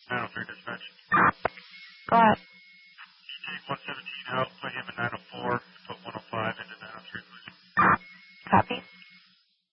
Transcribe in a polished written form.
903 dispatch. Go ahead. Take 117 out, put him in 904, put 105 into 903, please. Copy.